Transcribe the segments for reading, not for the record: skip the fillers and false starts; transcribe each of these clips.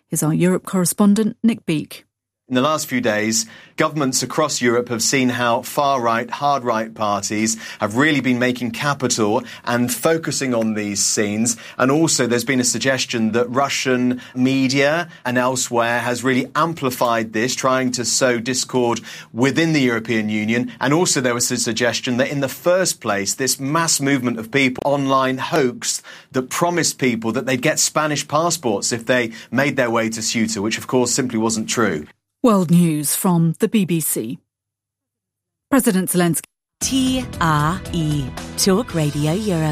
Here's our Europe correspondent, Nick Beake. In the last few days, governments across Europe have seen how far-right, hard-right parties have really been making capital and focusing on these scenes. And also there's been a suggestion that Russian media and elsewhere has really amplified this, trying to sow discord within the European Union. And also there was a suggestion that in the first place, this mass movement of people, online hoax that promised people that they'd get Spanish passports if they made their way to Ceuta, which of course simply wasn't true. World News from the BBC. President Zelensky. TRE, Talk Radio Europe.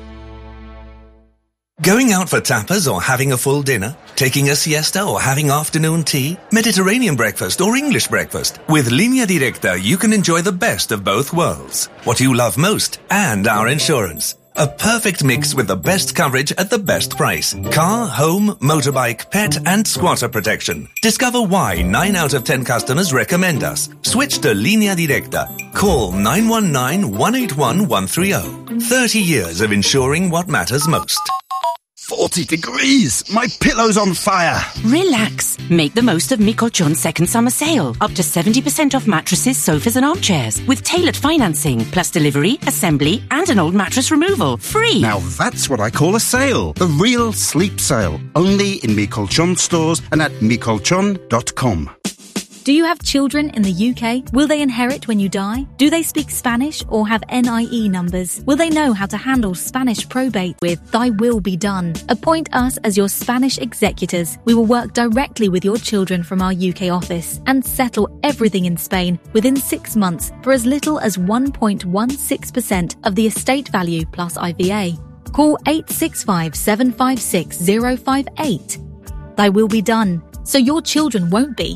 Going out for tapas or having a full dinner? Taking a siesta or having afternoon tea? Mediterranean breakfast or English breakfast? With Línea Directa, you can enjoy the best of both worlds. What you love most and our insurance. A perfect mix with the best coverage at the best price. Car, home, motorbike, pet and squatter protection. Discover why 9 out of 10 customers recommend us. Switch to Línea Directa. Call 919-181-130. 30 years of insuring what matters most. 40 degrees! My pillow's on fire! Relax. Make the most of Mi Colchon's second summer sale. Up to 70% off mattresses, sofas and armchairs. With tailored financing, plus delivery, assembly and an old mattress removal. Free! Now that's what I call a sale. A real sleep sale. Only in Mi Colchon stores and at micolchon.com. Do you have children in the UK? Will they inherit when you die? Do they speak Spanish or have NIE numbers? Will they know how to handle Spanish probate with Thy Will Be Done? Appoint us as your Spanish executors. We will work directly with your children from our UK office and settle everything in Spain within 6 months for as little as 1.16% of the estate value plus IVA. Call 865 756 058. Thy Will Be Done, so your children won't be.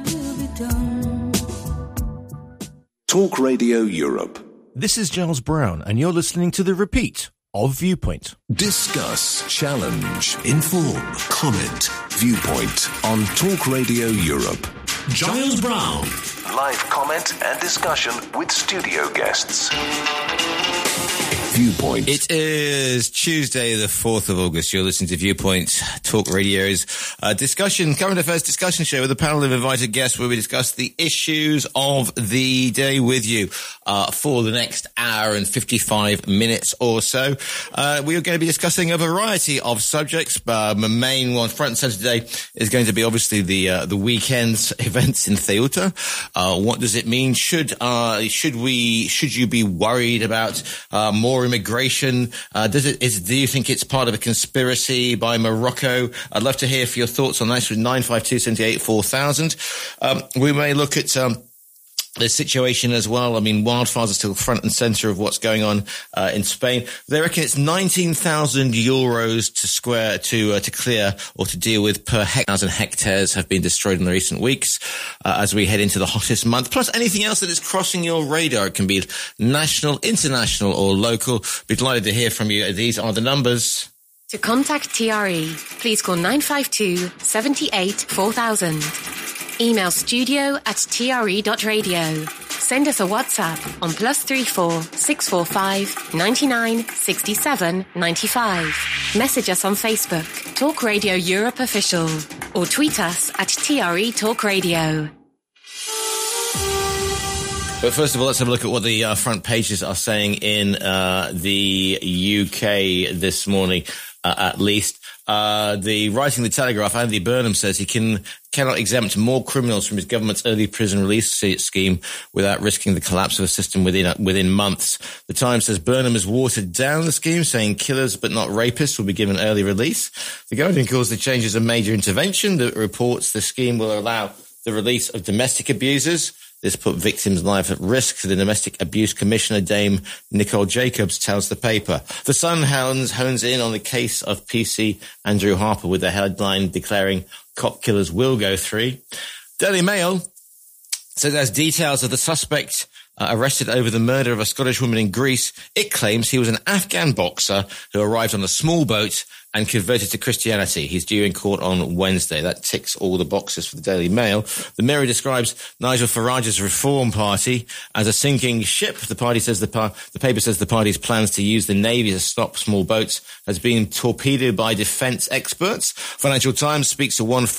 Talk Radio Europe. This is Giles Brown, and you're listening to the repeat of Viewpoint. Discuss, challenge, inform, comment, Viewpoint on Talk Radio Europe. Giles Brown. Live comment and discussion with studio guests. Viewpoint. It is Tuesday, the 4th of August. You're listening to Viewpoint, Talk Radio's current affairs discussion show with a panel of invited guests where we discuss the issues of the day with you for the next hour and 55 minutes or so. We are going to be discussing a variety of subjects. The main one, front and centre today, is going to be obviously the weekend's events in Ceuta. What does it mean? Should you be worried about more immigration? Do you think it's part of a conspiracy by Morocco? I'd love to hear for your thoughts on that with 952 78 4000. We may look at the situation as well. I mean, wildfires are still front and centre of what's going on in Spain. They reckon it's 19,000 euros to clear or to deal with per hectare. 1,000 hectares have been destroyed in the recent weeks as we head into the hottest month. Plus anything else that is crossing your radar. It can be national, international or local. Be delighted to hear from you. These are the numbers. To contact TRE, please call 952 78 4000. Email studio@tre.radio. Send us a WhatsApp on +34 645 99 67 95. Message us on Facebook, Talk Radio Europe Official, or tweet us at TRE Talk Radio. But first of all, let's have a look at what the front pages are saying in the UK this morning, at least. The writing the Telegraph, Andy Burnham says he cannot exempt more criminals from his government's early prison release scheme without risking the collapse of a system within months. The Times says Burnham has watered down the scheme, saying killers but not rapists will be given early release. The Guardian calls the changes a major intervention that reports the scheme will allow the release of domestic abusers. This put victims' lives at risk. The Domestic Abuse Commissioner, Dame Nicole Jacobs, tells the paper. The Sun hones in on the case of PC Andrew Harper with the headline declaring cop killers will go free. Daily Mail says as details of the suspect arrested over the murder of a Scottish woman in Greece, it claims he was an Afghan boxer who arrived on a small boat and converted to Christianity. He's due in court on Wednesday. That ticks all the boxes for the Daily Mail. The Mirror describes Nigel Farage's Reform Party as a sinking ship. The paper says the party's plans to use the Navy to stop small boats has been torpedoed by defence experts. Financial Times speaks to one